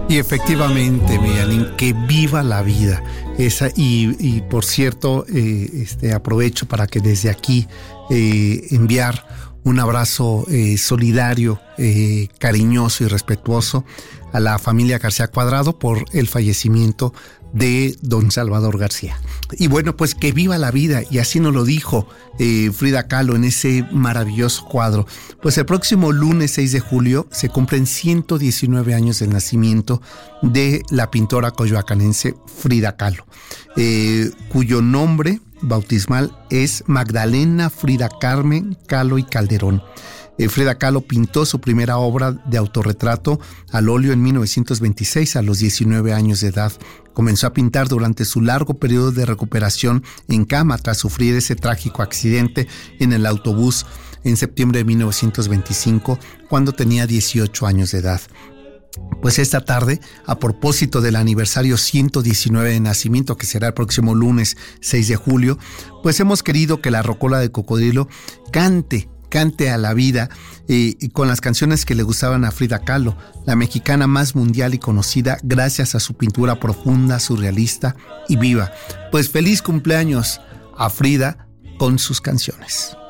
Y efectivamente, Miriam, que viva la vida. Y por cierto, aprovecho para que desde aquí enviar un abrazo solidario, cariñoso y respetuoso a la familia García Cuadrado por el fallecimiento de don Salvador García. Y bueno, pues que viva la vida, y así nos lo dijo Frida Kahlo en ese maravilloso cuadro. Pues el próximo lunes 6 de julio se cumplen 119 años del nacimiento de la pintora coyoacanense Frida Kahlo, cuyo nombre bautismal es Magdalena Frida Carmen Kahlo y Calderón. Frida Kahlo pintó su primera obra de autorretrato al óleo en 1926, a los 19 años de edad. Comenzó a pintar durante su largo periodo de recuperación en cama tras sufrir ese trágico accidente en el autobús en septiembre de 1925, cuando tenía 18 años de edad. Pues esta tarde, a propósito del aniversario 119 de nacimiento, que será el próximo lunes 6 de julio, pues hemos querido que la Rocola de Cocodrilo cante a la vida y con las canciones que le gustaban a Frida Kahlo, la mexicana más mundial y conocida gracias a su pintura profunda, surrealista y viva. Pues feliz cumpleaños a Frida con sus canciones.